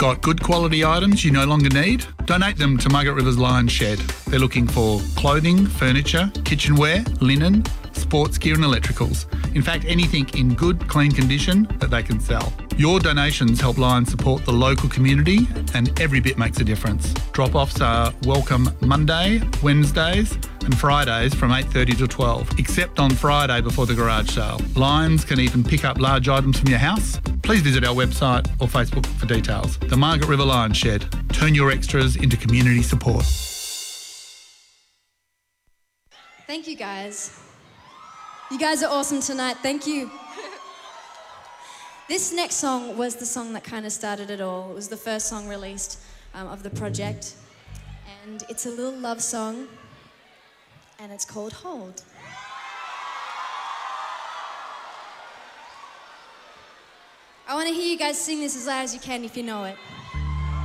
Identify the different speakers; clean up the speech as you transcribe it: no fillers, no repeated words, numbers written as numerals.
Speaker 1: Got good quality items you no longer need? Donate them to Margaret River's Lion Shed. They're looking for clothing, furniture, kitchenware, linen, sports gear and electricals. In fact, anything in good, clean condition that they can sell. Your donations help Lion support the local community and every bit makes a difference. Drop-offs are welcome Monday, Wednesdays and Fridays from 8:30 to 12, except on Friday before the garage sale. Lions can even pick up large items from your house. Please visit our website or Facebook for details. The Margaret River Lion Shed. Turn your extras into community support.
Speaker 2: Thank you, guys. You guys are awesome tonight. Thank you. This next song was the song that kind of started it all. It was the first song released of the project. And it's a little love song. And it's called Hold. I want to hear you guys sing this as loud as you can if you know it.